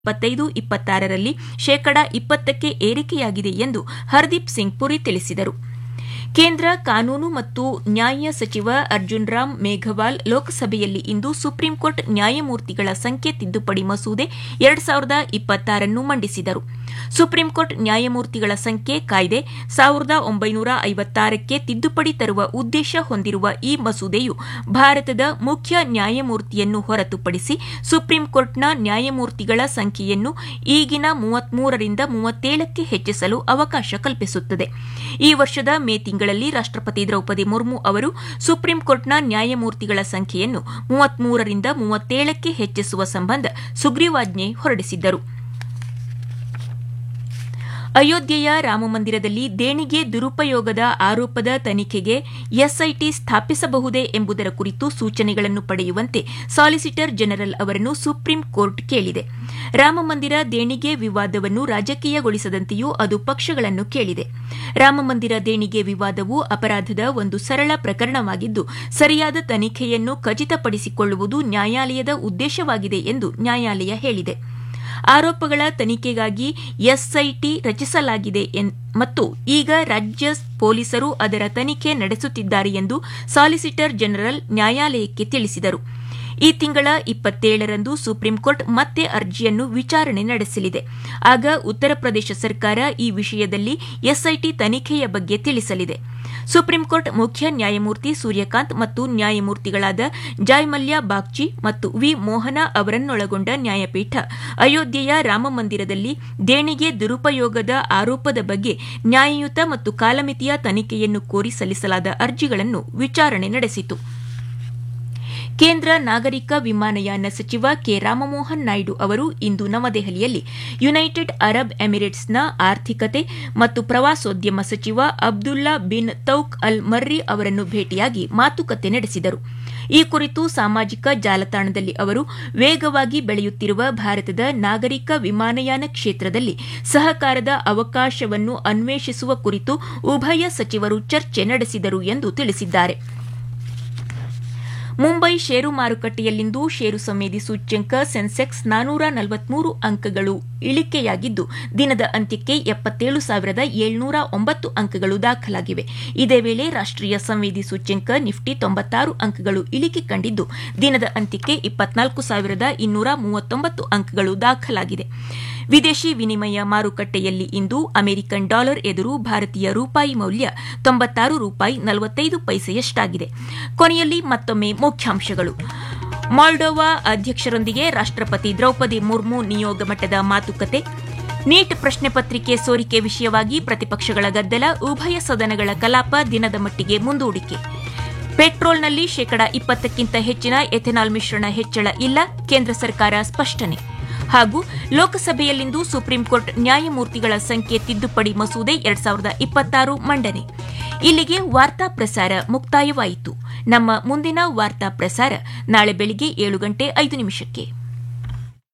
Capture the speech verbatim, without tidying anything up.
ಇಪ್ಪತ್ತೈದು ಇಪ್ಪತ್ತಾರರಲ್ಲಿ ಶೇಕಡಾ ಇಪ್ಪತ್ತಕ್ಕೆ ಏರಿಕೆಯಾಗಿದೆ ಎಂದು ಹರ್ದೀಪ್ ಸಿಂಗ್ ಪುರಿ ತಿಳಿಸಿದರು. ಕೇಂದ್ರ ಕಾನೂನು ಮತ್ತು ನ್ಯಾಯ ಸಚಿವ ಅರ್ಜುನ್ ರಾಮ್ ಮೇಘವಾಲ್ ಲೋಕಸಭೆಯಲ್ಲಿ ಇಂದು ಸುಪ್ರೀಂಕೋರ್ಟ್ ನ್ಯಾಯಮೂರ್ತಿಗಳ ಸಂಖ್ಯೆ ತಿದ್ದುಪಡಿ ಮಸೂದೆ ಎರಡು ಸಾವಿರದ ಇಪ್ಪತ್ತಾರನ್ನು ಮಂಡಿಸಿದರು. ಸುಪ್ರೀಂಕೋರ್ಟ್ ನ್ಯಾಯಮೂರ್ತಿಗಳ ಸಂಖ್ಯೆ ಕಾಯ್ದೆ ಸಾವಿರದ ಒಂಬೈನೂರ ಐವತ್ತಾರಕ್ಕೆ ತಿದ್ದುಪಡಿ ತರುವ ಉದ್ದೇಶ ಹೊಂದಿರುವ ಈ ಮಸೂದೆಯು ಭಾರತದ ಮುಖ್ಯ ನ್ಯಾಯಮೂರ್ತಿಯನ್ನು ಹೊರತುಪಡಿಸಿ ಸುಪ್ರೀಂಕೋರ್ಟ್ನ ನ್ಯಾಯಮೂರ್ತಿಗಳ ಸಂಖ್ಯೆಯನ್ನು ಈಗಿನ ಮೂವತ್ಮೂರರಿಂದ ಮೂವತ್ತೇಳಕ್ಕೆ ಹೆಚ್ಚಿಸಲು ಅವಕಾಶ ಕಲ್ಪಿಸುತ್ತದೆ. ಈ ವರ್ಷದ ಮೇ ತಿಂಗಳಲ್ಲಿ ರಾಷ್ಟಪತಿ ದ್ರೌಪದಿ ಮುರ್ಮು ಅವರು ಸುಪ್ರೀಂಕೋರ್ಟ್ನ ನ್ಯಾಯಮೂರ್ತಿಗಳ ಸಂಖ್ಯೆಯನ್ನು ಮೂವತ್ಮೂರರಿಂದ ಮೂವತ್ತೇಳಕ್ಕೆ ಹೆಚ್ಚಿಸುವ ಸಂಬಂಧ ಸುಗ್ರೀವಾಜ್ಞೆ ಹೊರಡಿಸಿದ್ದರು. ಅಯೋಧ್ಯೆಯ ರಾಮಮಂದಿರದಲ್ಲಿ ದೇಣಿಗೆ ದುರುಪಯೋಗದ ಆರೋಪದ ತನಿಖೆಗೆ ಎಸ್ಐಟಿ ಸ್ಥಾಪಿಸಬಹುದೇ ಎಂಬುದರ ಕುರಿತು ಸೂಚನೆಗಳನ್ನು ಪಡೆಯುವಂತೆ ಸಾಲಿಸಿಟರ್ ಜನರಲ್ ಅವರನ್ನು ಸುಪ್ರೀಂ ಕೋರ್ಟ್ ಕೇಳಿದೆ. ರಾಮಮಂದಿರ ದೇಣಿಗೆ ವಿವಾದವನ್ನು ರಾಜಕೀಯಗೊಳಿಸದಂತೆಯೂ ಅದು ಪಕ್ಷಗಳನ್ನು ಕೇಳಿದೆ. ರಾಮಮಂದಿರ ದೇಣಿಗೆ ವಿವಾದವು ಅಪರಾಧದ ಒಂದು ಸರಳ ಪ್ರಕರಣವಾಗಿದ್ದು, ಸರಿಯಾದ ತನಿಖೆಯನ್ನು ಖಚಿತಪಡಿಸಿಕೊಳ್ಳುವುದು ನ್ಯಾಯಾಲಯದ ಉದ್ದೇಶವಾಗಿದೆ ಎಂದು ನ್ಯಾಯಾಲಯ ಹೇಳಿದೆ. ಆರೋಪಗಳ ತನಿಖೆಗಾಗಿ ಎಸ್ಐಟಿ ರಚಿಸಲಾಗಿದೆ ಮತ್ತು ಈಗ ರಾಜ್ಯ ಪೊಲೀಸರು ಅದರ ತನಿಖೆ ನಡೆಸುತ್ತಿದ್ದಾರೆ ಎಂದು ಸಾಲಿಸಿಟರ್ ಜನರಲ್ ನ್ಯಾಯಾಲಯಕ್ಕೆ ತಿಳಿಸಿದರು. ಈ ತಿಂಗಳ ಇಪ್ಪತ್ತೇಳರಂದು ಸುಪ್ರೀಂಕೋರ್ಟ್ ಮತ್ತೆ ಅರ್ಜಿಯನ್ನು ವಿಚಾರಣೆ ನಡೆಸಲಿದೆ. ಆಗ ಉತ್ತರ ಪ್ರದೇಶ ಸರ್ಕಾರ ಈ ವಿಷಯದಲ್ಲಿ ಎಸ್ಐಟಿ ತನಿಖೆಯ ಬಗ್ಗೆ ತಿಳಿಸಲಿದೆ. ಸುಪ್ರೀಂಕೋರ್ಟ್ ಮುಖ್ಯ ನ್ಯಾಯಮೂರ್ತಿ ಸೂರ್ಯಕಾಂತ್ ಮತ್ತು ನ್ಯಾಯಮೂರ್ತಿಗಳಾದ ಜಾಯ್ಮಲ್ಯ ಬಾಗ್ಚಿ ಮತ್ತು ವಿ ಮೋಹನ ಅವರನ್ನೊಳಗೊಂಡ ನ್ಯಾಯಪೀಠ ಅಯೋಧ್ಯೆಯ ರಾಮಮಂದಿರದಲ್ಲಿ ದೇಣಿಗೆ ದುರುಪಯೋಗದ ಆರೋಪದ ಬಗ್ಗೆ ನ್ಯಾಯಯುತ ಮತ್ತು ಕಾಲಮಿತಿಯ ತನಿಖೆಯನ್ನು ಕೋರಿ ಸಲ್ಲಿಸಲಾದ ಅರ್ಜಿಗಳನ್ನು ವಿಚಾರಣೆ ನಡೆಸಿತು. ಕೇಂದ್ರ ನಾಗರಿಕ ವಿಮಾನಯಾನ ಸಚಿವ ಕೆ ರಾಮಮೋಹನ್ ನಾಯ್ಡು ಅವರು ಇಂದು ನವದೆಹಲಿಯಲ್ಲಿ ಯುನೈಟೆಡ್ ಅರಬ್ ಎಮಿರೇಟ್ಸ್ನ ಆರ್ಥಿಕತೆ ಮತ್ತು ಪ್ರವಾಸೋದ್ಯಮ ಸಚಿವ ಅಬ್ದುಲ್ಲಾ ಬಿನ್ ತೌಕ್ ಅಲ್ ಮರ್ರಿ ಅವರನ್ನು ಭೇಟಿಯಾಗಿ ಮಾತುಕತೆ ನಡೆಸಿದರು. ಈ ಕುರಿತು ಸಾಮಾಜಿಕ ಜಾಲತಾಣದಲ್ಲಿ ಅವರು ವೇಗವಾಗಿ ಬೆಳೆಯುತ್ತಿರುವ ಭಾರತದ ನಾಗರಿಕ ವಿಮಾನಯಾನ ಕ್ಷೇತ್ರದಲ್ಲಿ ಸಹಕಾರದ ಅವಕಾಶವನ್ನು ಅನ್ವೇಷಿಸುವ ಕುರಿತು ಉಭಯ ಸಚಿವರು ಚರ್ಚೆ ನಡೆಸಿದರು ಎಂದು ತಿಳಿಸಿದ್ದಾರೆ. ಮುಂಬೈ ಷೇರು ಮಾರುಕಟ್ಟೆಯಲ್ಲಿಂದು ಷೇರು ಸಂವೇದಿ ಸೂಚ್ಯಂಕ ಸೆನ್ಸೆಕ್ಸ್ ನಾನೂರ ನಲವತ್ಮೂರು ಅಂಕಗಳು ಇಳಿಕೆಯಾಗಿದ್ದು, ದಿನದ ಅಂತ್ಯಕ್ಕೆ ಎಪ್ಪತ್ತೇಳು ಸಾವಿರದ ಏಳ್ನೂರ ಒಂಬತ್ತು ಅಂಕಗಳು ದಾಖಲಾಗಿವೆ. ಇದೇ ವೇಳೆ ರಾಷ್ಟೀಯ ಸಂವೇದಿ ಸೂಚ್ಯಂಕ ನಿಫ್ಟಿ ತೊಂಬತ್ತಾರು ಅಂಕಗಳು ಇಳಿಕೆ ಕಂಡಿದ್ದು, ದಿನದ ಅಂತ್ಯಕ್ಕೆ ಇಪ್ಪತ್ನಾಲ್ಕು ಸಾವಿರದ ಇನ್ನೂರ ಮೂವತ್ತೊಂಬತ್ತು ಅಂಕಗಳು ದಾಖಲಾಗಿದೆ. ವಿದೇಶಿ ವಿನಿಮಯ ಮಾರುಕಟ್ಟೆಯಲ್ಲಿ ಇಂದು ಅಮೆರಿಕನ್ ಡಾಲರ್ ಎದುರು ಭಾರತೀಯ ರೂಪಾಯಿ ಮೌಲ್ಯ ತೊಂಬತ್ತಾರು ರೂಪಾಯಿ ನಲವತ್ತೈದು ಪೈಸೆಯಷ್ಟಾಗಿದೆ. ಕೊನೆಯಲ್ಲಿ ಮತ್ತೊಮ್ಮೆ ಮುಖ್ಯಾಂಶಗಳು. ಮಾಲ್ಡೋವಾ ಅಧ್ಯಕ್ಷರೊಂದಿಗೆ ರಾಷ್ಟಪತಿ ದ್ರೌಪದಿ ಮುರ್ಮು ನಿಯೋಗ ಮಟ್ಟದ ಮಾತುಕತೆ. ನೀಟ್ ಪ್ರಶ್ನೆ ಪತ್ರಿಕೆ ಸೋರಿಕೆ ವಿಷಯವಾಗಿ ಪ್ರತಿಪಕ್ಷಗಳ ಗದ್ದಲ, ಉಭಯ ಸದನಗಳ ಕಲಾಪ ದಿನದ ಮಟ್ಟಿಗೆ ಮುಂದೂಡಿಕೆ. ಪೆಟ್ರೋಲ್ನಲ್ಲಿ ಶೇಕಡಾ ಇಪ್ಪತ್ತಕ್ಕಿಂತ ಹೆಚ್ಚಿನ ಎಥೆನಾಲ್ ಮಿಶ್ರಣ ಹೆಚ್ಚಳ ಇಲ್ಲ, ಕೇಂದ್ರ ಸರ್ಕಾರ ಸ್ಪಷ್ಟನೆ. ಹಾಗೂ ಲೋಕಸಭೆಯಲ್ಲಿಂದು ಸುಪ್ರೀಂಕೋರ್ಟ್ ನ್ಯಾಯಮೂರ್ತಿಗಳ ಸಂಖ್ಯೆ ತಿದ್ದುಪಡಿ ಮಸೂದೆ ಎರಡ್ ಸಾವಿರದ ಇಪ್ಪತ್ತಾರು ಮಂಡನೆ. ಇಲ್ಲಿಗೆ ವಾರ್ತಾ ಪ್ರಸಾರ ಮುಕ್ತಾಯವಾಯಿತು. ನಮ್ಮ ಮುಂದಿನ ವಾರ್ತಾ ಪ್ರಸಾರ ನಾಳೆ ಬೆಳಿಗ್ಗೆ ಏಳು ಗಂಟೆ ಐದು ನಿಮಿಷಕ್ಕೆ.